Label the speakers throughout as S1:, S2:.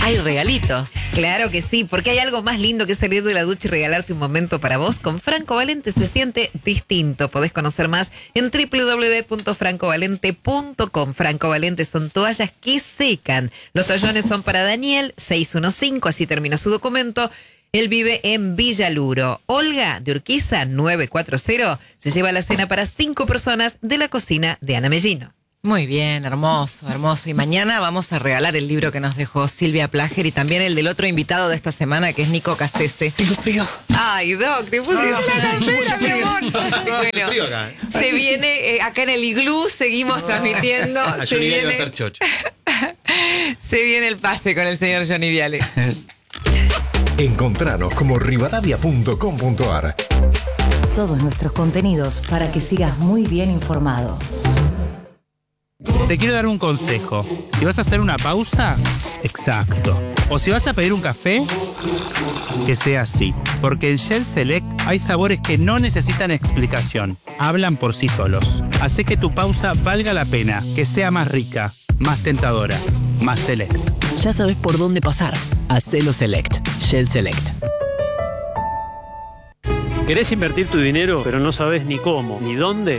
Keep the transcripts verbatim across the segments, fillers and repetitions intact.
S1: hay regalitos.
S2: Claro que sí, porque hay algo más lindo que salir de la ducha y regalarte un momento para vos. Con Franco Valente se siente distinto. Podés conocer más en doble u doble u doble u punto franco valente punto com. Franco Valente son toallas que secan. Los tallones son para Daniel, seiscientos quince, así termina su documento. Él vive en Villaluro. Olga de Urquiza, novecientos cuarenta, se lleva la cena para cinco personas de la cocina de Ana Mellino.
S1: Muy bien, hermoso, hermoso. Y mañana vamos a regalar el libro que nos dejó Silvia Plager y también el del otro invitado de esta semana, que es Nico Cassese.
S2: Tengo frío. Ay, Doc, te pusiste
S3: No,
S2: la campera, mi amor.
S3: Hace frío acá, ¿eh?
S2: Se viene, eh, acá en el iglú, seguimos transmitiendo.
S3: A
S2: Se
S3: Johnny Viale va a
S2: viene,
S3: estar chocho.
S2: se viene el pase con el señor Johnny Viale.
S4: Encontranos como rivadavia punto com punto ar.
S5: Todos nuestros contenidos para que sigas muy bien informado.
S6: Te quiero dar un consejo. Si vas a hacer una pausa, exacto. O si vas a pedir un café, que sea así. Porque en Shell Select hay sabores que no necesitan explicación. Hablan por sí solos. Hace que tu pausa valga la pena, que sea más rica, más tentadora, más select.
S7: Ya sabes por dónde pasar. Hacelo Select. Shell Select.
S8: ¿Querés invertir tu dinero, pero no sabes ni cómo, ni dónde?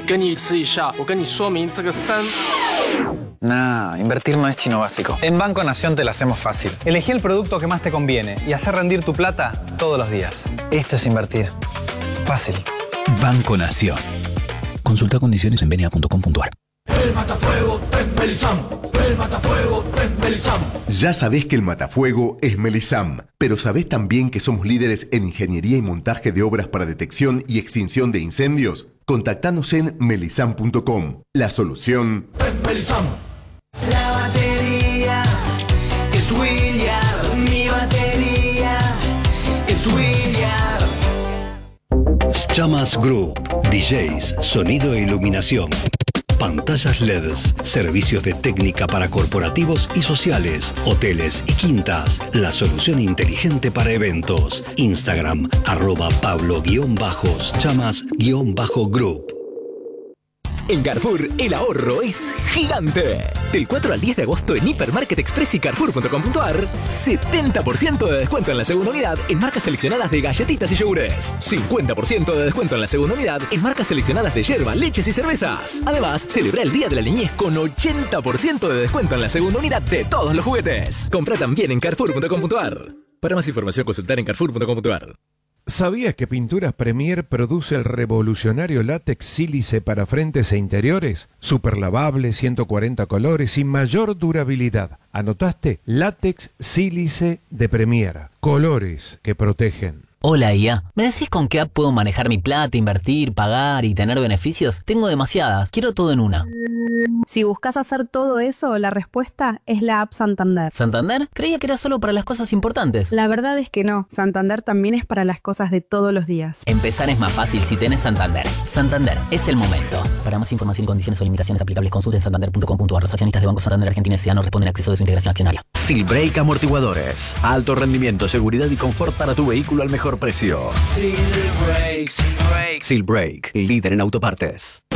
S9: Nah, invertir no es chino básico. En Banco Nación te la hacemos fácil. Elegí el producto que más te conviene y hacer rendir tu plata todos los días. Esto es invertir. Fácil.
S7: Banco Nación. Consulta condiciones en benia punto com punto ar.
S10: El matafuego es Melisam. El matafuego es Melisam.
S11: Ya sabés que el matafuego es Melisam, pero sabés también que somos líderes en ingeniería y montaje de obras para detección y extinción de incendios. Contactanos en melisam punto com. La solución
S10: es Melisam.
S12: La batería es William. Mi batería es William.
S13: Chamas Group, D Js, sonido e iluminación. Pantallas L E Ds, servicios de técnica para corporativos y sociales, hoteles y quintas. La solución inteligente para eventos. Instagram, arroba Pablo-Chamas-Group.
S14: En Carrefour, el ahorro es gigante. Del cuatro al diez de agosto en Hipermarket Express y Carrefour punto com punto ar, setenta por ciento de descuento en la segunda unidad en marcas seleccionadas de galletitas y yogures. cincuenta por ciento de descuento en la segunda unidad en marcas seleccionadas de yerba, leches y cervezas. Además, celebra el Día de la Niñez con ochenta por ciento de descuento en la segunda unidad de todos los juguetes. Compra también en Carrefour punto com punto ar. Para más información, consultar en Carrefour punto com punto ar.
S4: ¿Sabías que Pinturas Premier produce el revolucionario látex sílice para frentes e interiores? Super lavable, ciento cuarenta colores y mayor durabilidad. ¿Anotaste? Látex sílice de Premier. Colores que protegen.
S7: Hola I A, ¿me decís con qué app puedo manejar mi plata, invertir, pagar y tener beneficios? Tengo demasiadas, quiero todo en una.
S15: Si buscas hacer todo eso, la respuesta es la app Santander.
S7: ¿Santander? Creía que era solo para las cosas importantes.
S15: La verdad es que no, Santander también es para las cosas de todos los días.
S7: Empezar es más fácil si tenés Santander. Santander, es el momento. Para más información y condiciones o limitaciones aplicables, consulten santander punto com punto ar. Los accionistas de Banco Santander Argentina S A no responden a acceso de su integración accionaria.
S16: Silbrake Amortiguadores. Alto rendimiento, seguridad y confort para tu vehículo al mejor precio.
S12: Silbrake, Silbrake.
S16: Silbrake, líder en autopartes.